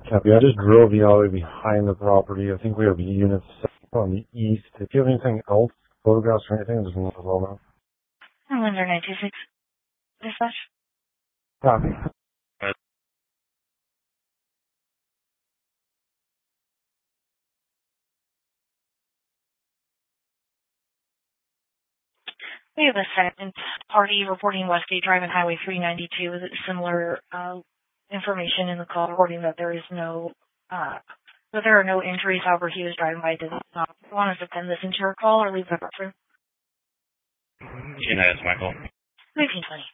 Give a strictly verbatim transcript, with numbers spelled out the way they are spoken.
Copy. I just drove the alley behind the property. I think we have units on the east. If you have anything else, photographs or anything, just let us all know. Windsor nine two six. Dispatch. Copy. We have a second party reporting Westgate Drive and Highway three ninety-two with similar uh, information in the call reporting that there is no, uh, that there are no injuries. However, he was driving by. Did not want us to send this into your call or leave the room. United, Michael. nineteen twenty.